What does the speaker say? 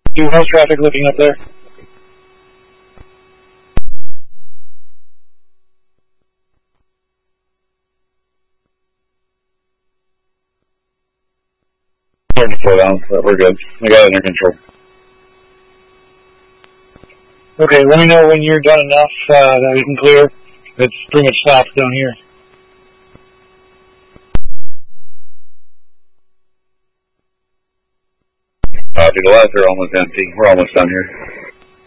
How's traffic looking up there? Starting to slow down, but we're good. We got it under control. Okay, let me know when you're done enough that we can clear. It's pretty much stopped down here. Copy, the lights are almost empty. We're almost done here.